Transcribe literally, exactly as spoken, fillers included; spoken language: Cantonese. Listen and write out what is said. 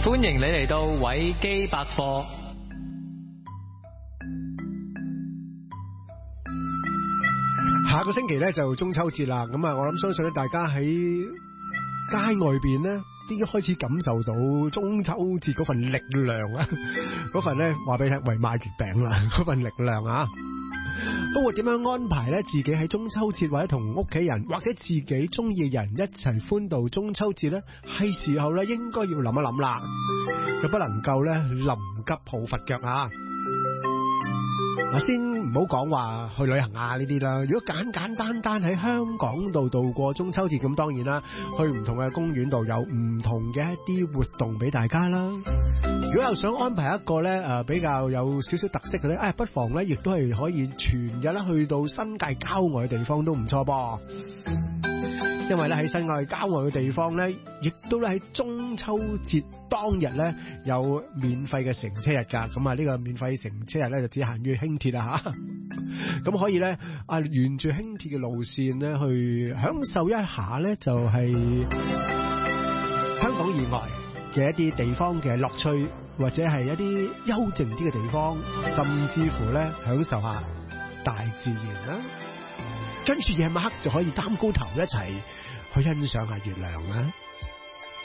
歡迎你嚟到維基百科。 下個星期咧就中秋節啦，咁啊，我諗相信咧大家喺街外邊咧，已經開始感受到中秋節嗰份力量啊，嗰份咧話俾你聽，為賣月餅啦，嗰份力量啊。不過點樣安排咧？自己喺中秋節或者同屋企人或者自己中意嘅人一齊歡度中秋節咧，係時候咧應該要諗一諗啦，就不能夠咧臨急抱佛腳啊！嗱，先唔好講話去旅行啊呢啲啦，如果簡簡單單喺香港度度過中秋節，咁當然啦，去唔同嘅公園度有唔同嘅一啲活動俾大家啦。如果又想安排一個咧誒比較有少少特色嘅咧，誒不妨咧亦都係可以全日咧去到新界郊外嘅地方都唔錯噃。因為咧喺新界郊外嘅地方咧，亦都咧喺中秋節當日咧有免費嘅乘車日噶，咁啊呢個免費乘車日咧就只限於輕鐵啊吓，咁可以咧啊沿住輕鐵嘅路線咧去享受一下咧就係香港以外嘅一啲地方嘅樂趣，或者係一啲幽靜啲嘅地方，甚至乎咧享受下大自然啦。跟住夜晚黑就可以擔高頭一齊去欣賞下月亮啦。